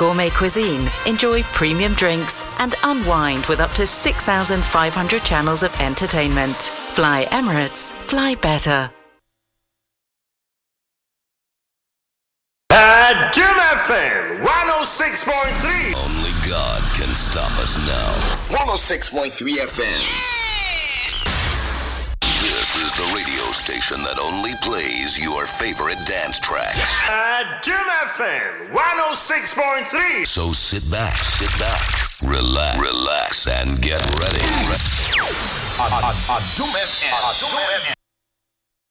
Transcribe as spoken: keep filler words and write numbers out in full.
gourmet cuisine, enjoy premium drinks, and unwind with up to six thousand five hundred channels of entertainment. Fly Emirates. Fly better. At Jim F M one oh six point three. Only God can stop us now. one oh six point three F M. This is the radio station that only plays your favorite dance tracks. At Jim F M one oh six point three. So sit back, sit back, relax, relax, and get ready. At Jim F M.